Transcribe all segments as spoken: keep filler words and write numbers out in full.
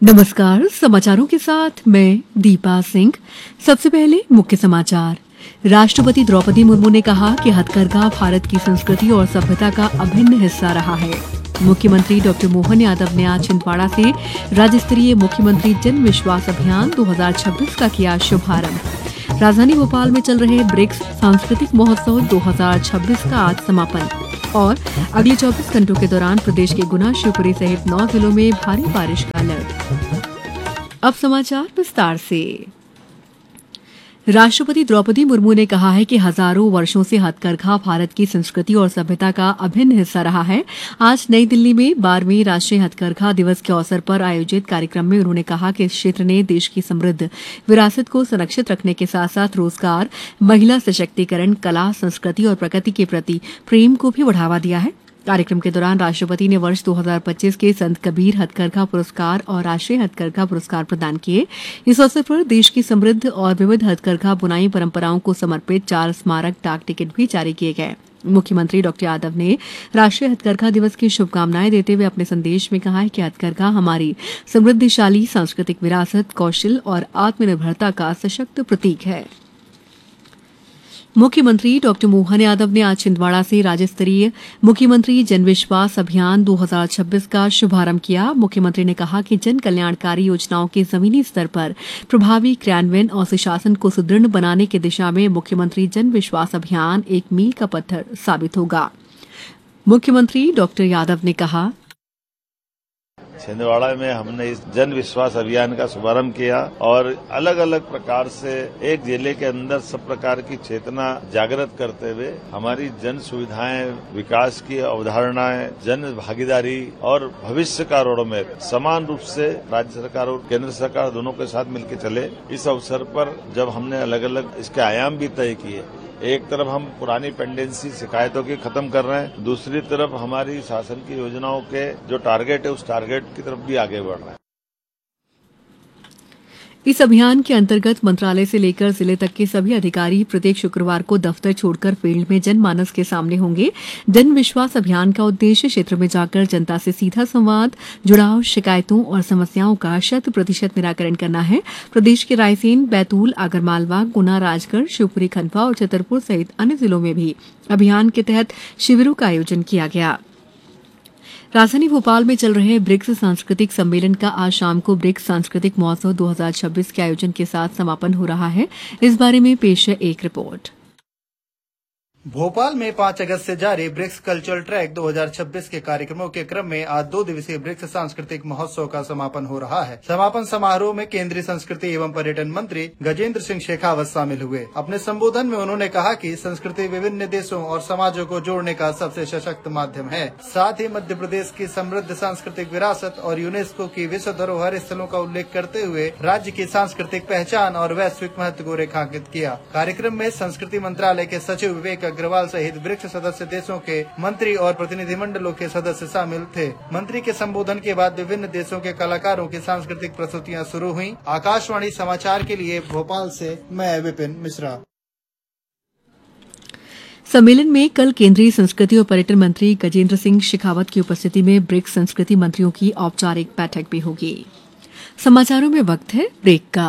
नमस्कार। समाचारों के साथ मैं दीपा सिंह। सबसे पहले मुख्य समाचार। राष्ट्रपति द्रौपदी मुर्मू ने कहा कि हथकरघा भारत की संस्कृति और सभ्यता का अभिन्न हिस्सा रहा है। मुख्यमंत्री डॉक्टर मोहन यादव ने आज छिंदवाड़ा से राज्य स्तरीय मुख्यमंत्री जन विश्वास अभियान दो हज़ार छब्बीस का किया शुभारंभ। राजधानी भोपाल में चल रहे ब्रिक्स सांस्कृतिक महोत्सव दो हज़ार छब्बीस का आज समापन। और अगले चौबीस घंटों के दौरान प्रदेश के गुना, शिवपुरी सहित नौ जिलों में भारी बारिश का अलर्ट। अब समाचार विस्तार से। राष्ट्रपति द्रौपदी मुर्मू ने कहा है कि हजारों वर्षों से हथकरघा भारत की संस्कृति और सभ्यता का अभिन्न हिस्सा रहा है। आज नई दिल्ली में बारहवीं राष्ट्रीय हथकरघा दिवस के अवसर पर आयोजित कार्यक्रम में उन्होंने कहा कि इस क्षेत्र ने देश की समृद्ध विरासत को संरक्षित रखने के साथ साथ रोजगार, महिला सशक्तिकरण, कला, संस्कृति और प्रकृति के प्रति प्रेम को भी बढ़ावा दिया है। कार्यक्रम के दौरान राष्ट्रपति ने वर्ष दो हज़ार पच्चीस के संत कबीर हथकरघा पुरस्कार और राष्ट्रीय हथकरघा पुरस्कार प्रदान किए। इस अवसर पर देश की समृद्ध और विविध हथकरघा बुनाई परंपराओं को समर्पित चार स्मारक डाक टिकट भी जारी किए गए। मुख्यमंत्री डॉक्टर यादव ने राष्ट्रीय हथकरघा दिवस की शुभकामनाएं देते हुए अपने संदेश में कहा है कि हथकरघा हमारी समृद्धिशाली सांस्कृतिक विरासत, कौशल और आत्मनिर्भरता का सशक्त प्रतीक है। मुख्यमंत्री डॉक्टर मोहन यादव ने आज छिंदवाड़ा से राज्य स्तरीय मुख्यमंत्री जन विश्वास अभियान दो हज़ार छब्बीस का शुभारंभ किया। मुख्यमंत्री ने कहा कि जन कल्याणकारी योजनाओं के जमीनी स्तर पर प्रभावी क्रियान्वयन और सुशासन को सुदृढ़ बनाने की दिशा में मुख्यमंत्री जन विश्वास अभियान एक मील का पत्थर साबित होगा। मुख्यमंत्री डॉक्टर यादव ने कहा, छिंदवाड़ा में हमने इस जन विश्वास अभियान का शुभारंभ किया और अलग अलग प्रकार से एक जिले के अंदर सब प्रकार की चेतना जागृत करते हुए हमारी जन सुविधाएं, विकास की अवधारणाएं, जन भागीदारी और भविष्य का रोडमैप समान रूप से राज्य सरकार और केंद्र सरकार दोनों के साथ मिलकर चले। इस अवसर पर जब हमने अलग अलग इसके आयाम भी तय किए, एक तरफ हम पुरानी पेंडेंसी शिकायतों की खत्म कर रहे हैं, दूसरी तरफ हमारी शासन की योजनाओं के जो टारगेट है उस टारगेट की तरफ भी आगे बढ़ रहे हैं। इस अभियान के अंतर्गत मंत्रालय से लेकर जिले तक के सभी अधिकारी प्रत्येक शुक्रवार को दफ्तर छोड़कर फील्ड में जनमानस के सामने होंगे। जन विश्वास अभियान का उद्देश्य क्षेत्र में जाकर जनता से सीधा संवाद, जुड़ाव, शिकायतों और समस्याओं का शत प्रतिशत निराकरण करना है। प्रदेश के रायसेन, बैतूल, आगरमालवा, गुना, राजगढ़, शिवपुरी, खंडवा और छतरपुर सहित अन्य जिलों में भी अभियान के तहत शिविरों का आयोजन किया गया। राजधानी भोपाल में चल रहे ब्रिक्स सांस्कृतिक सम्मेलन का आज शाम को ब्रिक्स सांस्कृतिक महोत्सव दो हज़ार छब्बीस के आयोजन के साथ समापन हो रहा है। इस बारे में पेश है एक रिपोर्ट। भोपाल में पाँच अगस्त से जारी ब्रिक्स कल्चरल ट्रैक दो हज़ार छब्बीस के कार्यक्रमों के क्रम में आज दो दिवसीय ब्रिक्स सांस्कृतिक महोत्सव का समापन हो रहा है। समापन समारोह में केंद्रीय संस्कृति एवं पर्यटन मंत्री गजेंद्र सिंह शेखावत शामिल हुए। अपने संबोधन में उन्होंने कहा कि संस्कृति विभिन्न देशों और समाजों को जोड़ने का सबसे सशक्त माध्यम है। साथ ही मध्य प्रदेश की समृद्ध सांस्कृतिक विरासत और यूनेस्को की विश्व धरोहर स्थलों का उल्लेख करते हुए राज्य की सांस्कृतिक पहचान और वैश्विक महत्व को रेखांकित किया। कार्यक्रम में संस्कृति मंत्रालय के सचिव विवेक अग्रवाल सहित ब्रिक्स सदस्य देशों के मंत्री और प्रतिनिधिमंडलों के सदस्य शामिल थे। मंत्री के संबोधन के बाद विभिन्न देशों के कलाकारों की सांस्कृतिक प्रस्तुतियां शुरू हुईं। आकाशवाणी समाचार के लिए भोपाल से मैं विपिन मिश्रा। सम्मेलन में कल केंद्रीय संस्कृति और पर्यटन मंत्री गजेंद्र सिंह शेखावत की उपस्थिति में ब्रिक्स संस्कृति मंत्रियों की औपचारिक बैठक भी होगी। समाचारों में वक्त है ब्रेक का।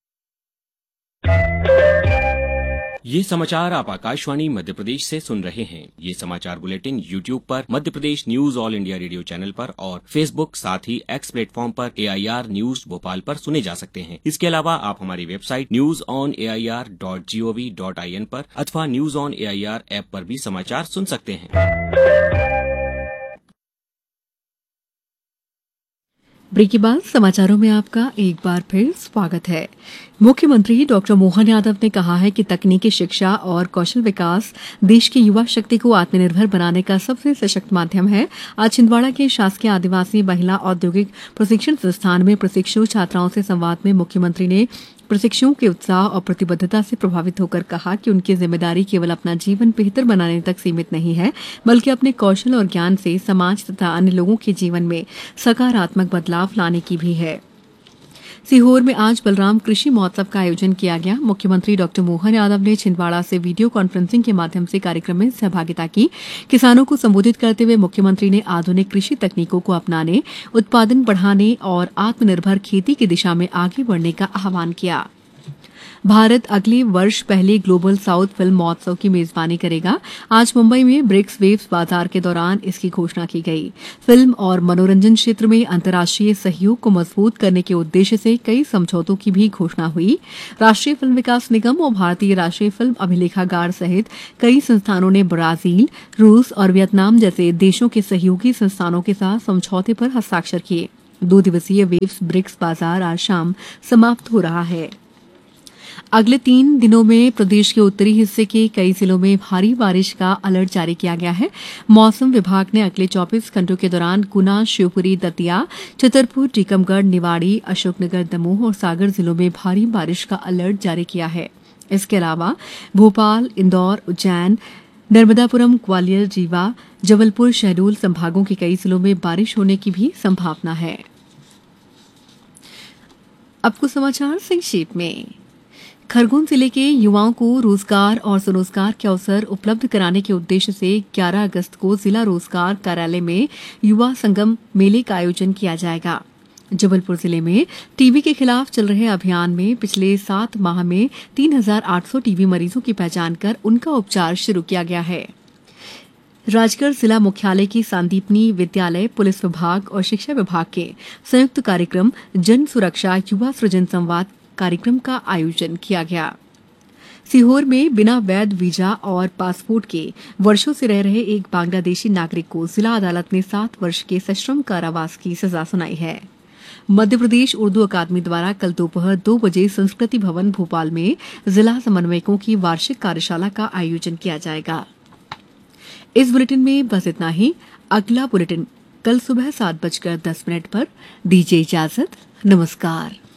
ये समाचार आप आकाशवाणी मध्य प्रदेश से सुन रहे हैं। ये समाचार बुलेटिन यूट्यूब पर Madhya Pradesh news all India radio channel पर और फेसबुक साथ ही एक्स प्लेटफॉर्म पर ए आई आर न्यूज भोपाल पर सुने जा सकते हैं। इसके अलावा आप हमारी website news on A I R dot G O V dot I N पर अथवा news on A I R app पर भी समाचार सुन सकते हैं। ब्रेक के बाद समाचारों में आपका एक बार फिर स्वागत है। मुख्यमंत्री डॉक्टर मोहन यादव ने कहा है कि तकनीकी शिक्षा और कौशल विकास देश की युवा शक्ति को आत्मनिर्भर बनाने का सबसे सशक्त माध्यम है। आज छिंदवाड़ा के शासकीय आदिवासी महिला औद्योगिक प्रशिक्षण संस्थान में प्रशिक्षु छात्राओं से संवाद में मुख्यमंत्री ने प्रशिक्षुओं के उत्साह और प्रतिबद्धता से प्रभावित होकर कहा कि उनकी जिम्मेदारी केवल अपना जीवन बेहतर बनाने तक सीमित नहीं है, बल्कि अपने कौशल और ज्ञान से समाज तथा अन्य लोगों के जीवन में सकारात्मक बदलाव लाने की भी है। सीहोर में आज बलराम कृषि महोत्सव का आयोजन किया गया। मुख्यमंत्री डॉक्टर मोहन यादव ने छिंदवाड़ा से वीडियो कॉन्फ्रेंसिंग के माध्यम से कार्यक्रम में सहभागिता की। किसानों को संबोधित करते हुए मुख्यमंत्री ने आधुनिक कृषि तकनीकों को अपनाने, उत्पादन बढ़ाने और आत्मनिर्भर खेती की दिशा में आगे बढ़ने का आह्वान किया। भारत अगले वर्ष पहले ग्लोबल साउथ फिल्म महोत्सव की मेजबानी करेगा। आज मुंबई में ब्रिक्स वेव्स बाजार के दौरान इसकी घोषणा की गई। फिल्म और मनोरंजन क्षेत्र में अंतर्राष्ट्रीय सहयोग को मजबूत करने के उद्देश्य से कई समझौतों की भी घोषणा हुई। राष्ट्रीय फिल्म विकास निगम और भारतीय राष्ट्रीय फिल्म अभिलेखागार सहित कई संस्थानों ने ब्राजील, रूस और वियतनाम जैसे देशों के सहयोगी संस्थानों के साथ समझौते पर हस्ताक्षर किए। दो दिवसीय वेव्स ब्रिक्स बाजार आज शाम समाप्त हो रहा है। अगले तीन दिनों में प्रदेश के उत्तरी हिस्से के कई जिलों में भारी बारिश का अलर्ट जारी किया गया है। मौसम विभाग ने अगले चौबीस घंटों के दौरान गुना, शिवपुरी, दतिया, छतरपुर, टीकमगढ़, निवाड़ी, अशोकनगर, दमोह और सागर जिलों में भारी बारिश का अलर्ट जारी किया है। इसके अलावा भोपाल, इंदौर, उज्जैन, नर्मदापुरम, ग्वालियर, रीवा, जबलपुर, शहडोल संभागों के कई जिलों में बारिश होने की भी संभावना है। अब कुछ समाचार संक्षेप में। खरगोन जिले के युवाओं को रोजगार और स्वरोजगार के अवसर उपलब्ध कराने के उद्देश्य से ग्यारह अगस्त को जिला रोजगार कार्यालय में युवा संगम मेले का आयोजन किया जाएगा। जबलपुर जिले में टीबी के खिलाफ चल रहे अभियान में पिछले सात माह में तीन हजार आठ सौ टीबी मरीजों की पहचान कर उनका उपचार शुरू किया गया है। राजगढ़ जिला मुख्यालय की सांदीपनी विद्यालय, पुलिस विभाग और शिक्षा विभाग के संयुक्त कार्यक्रम जन सुरक्षा युवा सृजन संवाद कार्यक्रम का आयोजन किया गया। सीहोर में बिना वैध वीजा और पासपोर्ट के वर्षों से रह रहे एक बांग्लादेशी नागरिक को जिला अदालत ने सात वर्ष के सश्रम कारावास की सजा सुनाई है। मध्य प्रदेश उर्दू अकादमी द्वारा कल दोपहर दो बजे संस्कृति भवन भोपाल में जिला समन्वयकों की वार्षिक कार्यशाला का आयोजन किया जाएगा। इस बुलेटिन में बस इतना ही। अगला बुलेटिन कल सुबह सात बजकर दस मिनट पर। दीजिए इजाजत। नमस्कार।